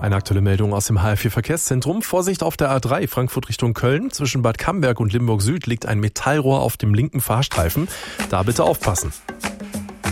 Eine aktuelle Meldung aus dem HR4 Verkehrszentrum. Vorsicht auf der A3 Frankfurt Richtung Köln. Zwischen Bad Camberg und Limburg Süd liegt ein Metallrohr auf dem linken Fahrstreifen. Da bitte aufpassen.